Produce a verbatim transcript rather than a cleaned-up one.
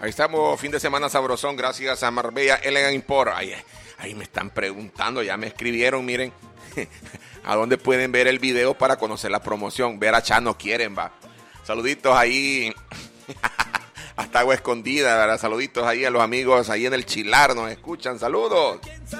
Ahí estamos, fin de semana sabrosón, gracias a Marbella Elegant Import. Ahí, ahí me están preguntando, ya me escribieron, miren, a dónde pueden ver el video para conocer la promoción. Ver a Chano quieren, va. Saluditos ahí, hasta Agua Escondida, ¿verdad? Saluditos ahí a los amigos ahí en el Chilar, nos escuchan, saludos.